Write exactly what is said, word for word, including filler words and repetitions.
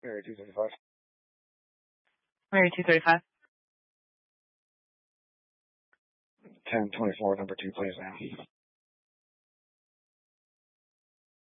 Area two thirty-five. Area two thirty-five. ten twenty-four, number two, please, now.